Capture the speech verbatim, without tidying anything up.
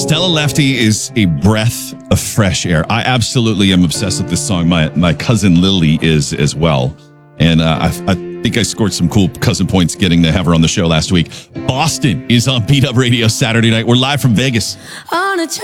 Stella Lefty is a breath of fresh air. I absolutely am obsessed with this song. My my cousin Lily is as well. And uh, I, I think I scored some cool cousin points getting to have her on the show last week. Boston is on Beat Up Radio Saturday night. We're live from Vegas. On a